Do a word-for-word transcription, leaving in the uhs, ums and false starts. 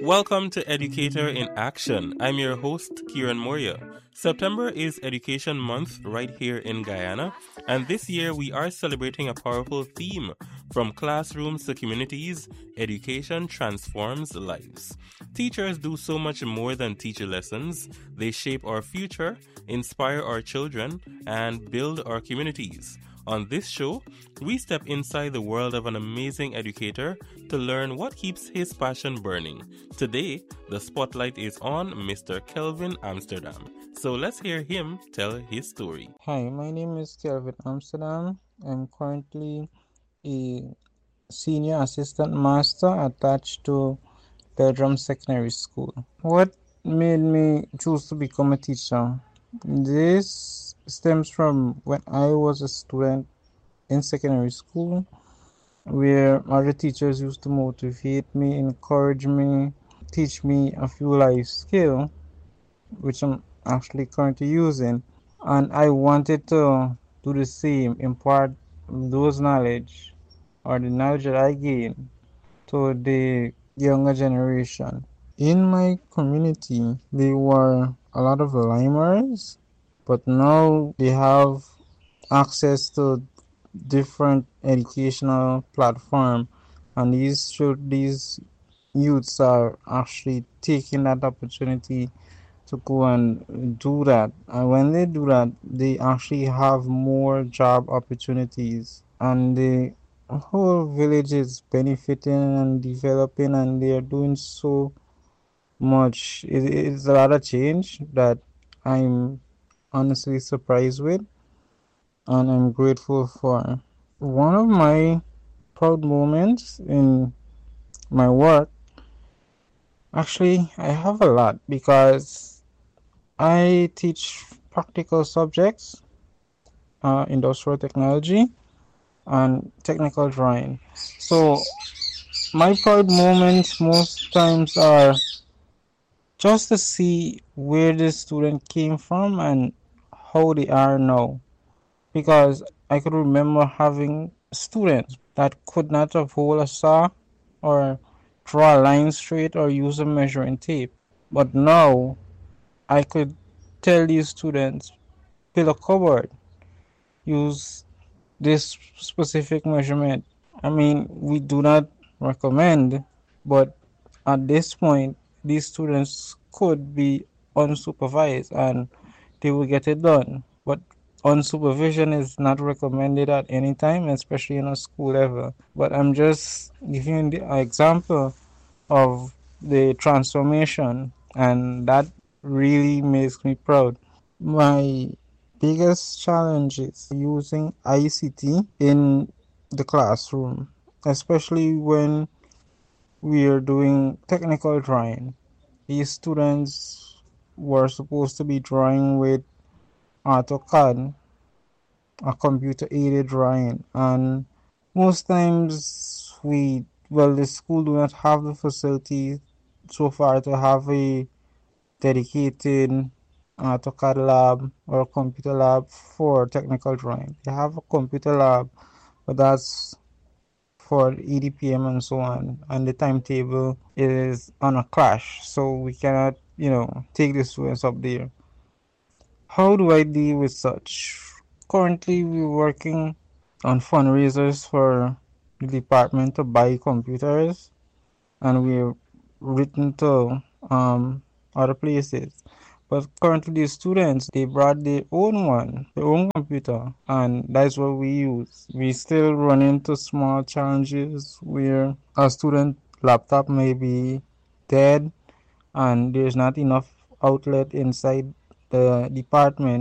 Welcome to Educator in Action. I'm your host, Kieran Moria. September is Education Month right here in Guyana, and this year we are celebrating a powerful theme. From classrooms to communities, education transforms lives. Teachers do so much more than teach lessons. They shape our future, inspire our children, and build our communities. On this show, we step inside the world of an amazing educator to learn what keeps his passion burning. Today, the spotlight is on Mister Kelvin Amsterdam. So let's hear him tell his story. Hi, my name is Kelvin Amsterdam. I'm currently a senior assistant master attached to Belgium Secondary School. What made me choose to become a teacher? This stems from when I was a student in secondary school, where other teachers used to motivate me, encourage me, teach me a few life skills, which I'm actually currently using. And I wanted to do the same, impart those knowledge or the knowledge that I gained to the younger generation. In my community, there were a lot of limers, but now they have access to different educational platform, and these should these youths are actually taking that opportunity to go and do that. And when they do that, they actually have more job opportunities, and the whole village is benefiting and developing, and they are doing so much. It, it's a lot of change that I'm honestly surprised with, and I'm grateful for. One of my proud moments in my work, actually, I have a lot because I teach practical subjects, uh, industrial technology, and technical drawing. So, my proud moments most times are just to see where the student came from and how they are now. Because I could remember having students that could not have hold a saw or draw a line straight or use a measuring tape. But now I could tell these students, build a cupboard, use this specific measurement. I mean, we do not recommend, but at this point, these students could be unsupervised and they will get it done. But unsupervision is not recommended at any time, especially in a school level. But I'm just giving you the example of the transformation, and that really makes me proud. My biggest challenge is using I C T in the classroom, especially when we are doing technical drawing. These students were supposed to be drawing with AutoCAD, a computer aided drawing, and most times we, well, the school do not have the facility so far to have a dedicated AutoCAD lab or computer lab for technical drawing. They have a computer lab, but that's for E D P M and so on, and the timetable is on a clash, so we cannot, you know, take the students up there. How do I deal with such? Currently, we're working on fundraisers for the department to buy computers, and we're written to um, other places. But currently, the students, they brought their own one, their own computer, and that's what we use. We still run into small challenges where a student laptop may be dead and there's not enough outlet inside the department